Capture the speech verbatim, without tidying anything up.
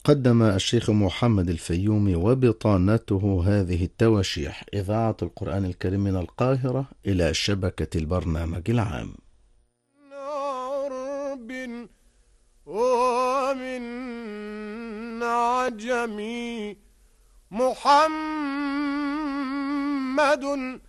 قدم الشيخ محمد الفيومي وبطانته هذه التواشيح: إذاعة القرآن الكريم من القاهرة إلى شبكة البرنامج العام. عرب ومن عجم محمد